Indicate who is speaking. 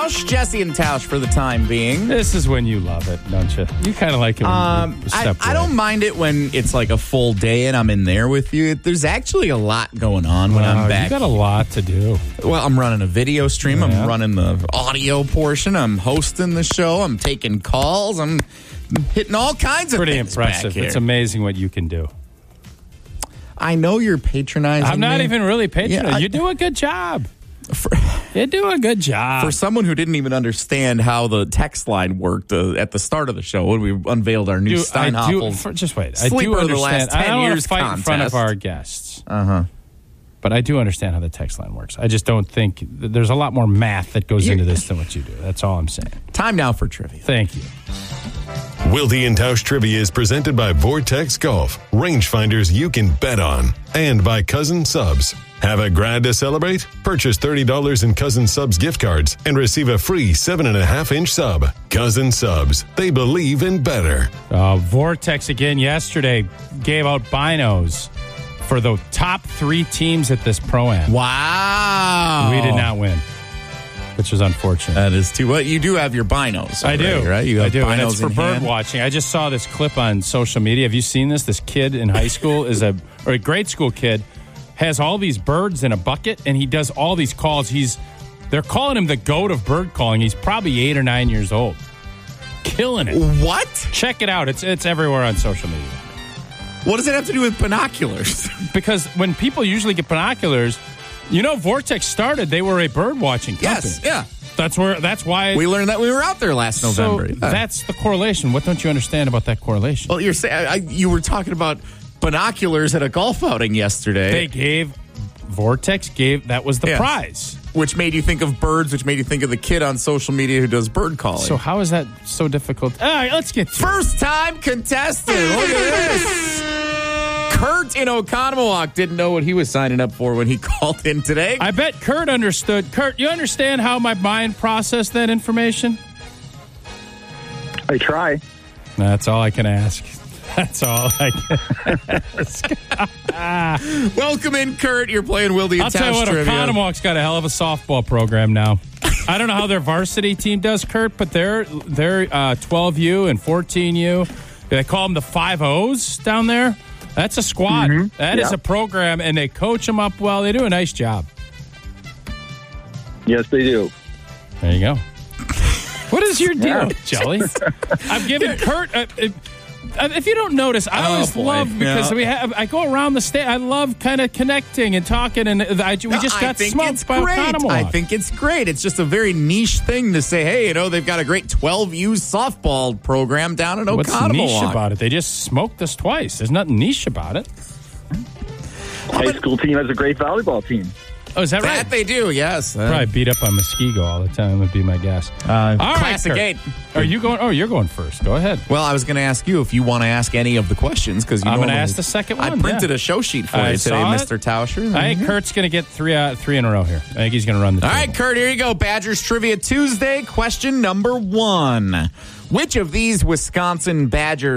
Speaker 1: Tausch. Jesse and Tausch for the time being.
Speaker 2: This is when you love it, don't you? You kind of like it when you step
Speaker 1: I don't mind it when it's like a full day and I'm in there with you. There's actually a lot going on when I'm back.
Speaker 2: You got a lot to do.
Speaker 1: Well, I'm running a video stream.
Speaker 2: Yeah.
Speaker 1: I'm running the audio portion. I'm hosting the show. I'm taking calls. I'm hitting all kinds of
Speaker 2: Pretty
Speaker 1: things
Speaker 2: impressive.
Speaker 1: back here.
Speaker 2: It's amazing what you can do.
Speaker 1: I know you're patronizing
Speaker 2: I'm not
Speaker 1: me.
Speaker 2: even really patronizing.
Speaker 1: Yeah,
Speaker 2: you do a good job. You do a good job.
Speaker 1: For someone who didn't even understand how the text line worked at the start of the show when we unveiled our new Steinhoffel.
Speaker 2: Just wait. I do
Speaker 1: Sleeper of the
Speaker 2: understand.
Speaker 1: last 10
Speaker 2: I don't want
Speaker 1: years
Speaker 2: to fight in front of
Speaker 1: contest.
Speaker 2: our guests.
Speaker 1: Uh-huh.
Speaker 2: But I do understand how the text line works. I just don't think there's a lot more math that goes into this than what you do. That's all I'm saying.
Speaker 1: Time now for trivia.
Speaker 2: Thank you.
Speaker 3: Wilde and Tausch Trivia is presented by Vortex Golf, rangefinders you can bet on, and by Cousin Subs. Have a grad to celebrate? Purchase $30 in Cousin Subs gift cards and receive a free 7.5-inch sub. Cousin Subs, they believe in better.
Speaker 2: Vortex again yesterday gave out binos for the top 3 teams at this Pro-Am.
Speaker 1: Wow.
Speaker 2: We did not win, which was unfortunate.
Speaker 1: That is too what you do have your binos.
Speaker 2: I
Speaker 1: already,
Speaker 2: do,
Speaker 1: right? You have
Speaker 2: I do,
Speaker 1: binos
Speaker 2: and it's for
Speaker 1: in
Speaker 2: bird
Speaker 1: hand.
Speaker 2: watching. I just saw this clip on social media. Have you seen this? This kid in high school is a grade school kid, has all these birds in a bucket, and he does all these calls. They're calling him the GOAT of bird calling. He's probably 8 or 9 years old, killing it.
Speaker 1: What?
Speaker 2: Check it out. It's everywhere on social media.
Speaker 1: What does it have to do with binoculars?
Speaker 2: Because when people usually get binoculars, Vortex started. They were a bird watching company.
Speaker 1: Yes, yeah.
Speaker 2: That's why
Speaker 1: We learned that we were out there last November.
Speaker 2: So that's the correlation. What don't you understand about that correlation?
Speaker 1: Well, you're saying you were talking about binoculars at a golf outing yesterday.
Speaker 2: That was the prize.
Speaker 1: Which made you think of birds, which made you think of the kid on social media who does bird calling.
Speaker 2: So how is that so difficult? All right, let's get to
Speaker 1: First time contestant. Look at this. Kurt in Oconomowoc didn't know what he was signing up for when he called in today.
Speaker 2: I bet Kurt understood. Kurt, you understand how my mind processed that information?
Speaker 4: I try.
Speaker 2: That's all I can ask. That's all I can ask.
Speaker 1: Welcome in, Kurt. You're playing Wilde and
Speaker 2: I'll tell you
Speaker 1: Tausch
Speaker 2: what,
Speaker 1: Trivia.
Speaker 2: Oconomowoc's got a hell of a softball program now. I don't know how their varsity team does, Kurt, but they're 12U and 14U. They call them the 5-O's down there. That's a squad.
Speaker 4: Mm-hmm.
Speaker 2: That is a program, and they coach them up well. They do a nice job.
Speaker 4: Yes, they do.
Speaker 2: There you go. What is your deal, Jelly? I'm giving Kurt... if you don't notice, I always love because I go around the state. I love kind of connecting and talking, and we just got smoked by Oconomowoc.
Speaker 1: I think it's great. It's just a very niche thing to say, hey, they've got a great 12U softball program down in Oconomowoc.
Speaker 2: What's niche about it? They just smoked us twice. There's nothing niche about it.
Speaker 4: High school team has a great volleyball team.
Speaker 2: Oh, is that right?
Speaker 1: That they do, yes.
Speaker 2: Probably beat up on Muskego all the time would be my guess. All
Speaker 1: Classic
Speaker 2: right,
Speaker 1: 8.
Speaker 2: Are you going? Oh, you're going first. Go ahead.
Speaker 1: Well, I was going to ask you if you want to ask any of the questions because
Speaker 2: I'm going to ask the second one.
Speaker 1: I printed a show sheet for you today, Mr. Tauscher.
Speaker 2: I think Kurt's going to get three in a row here. I think he's going to run the table.
Speaker 1: All right, Kurt, here you go. Badgers Trivia Tuesday, question number 1. Which of these Wisconsin Badgers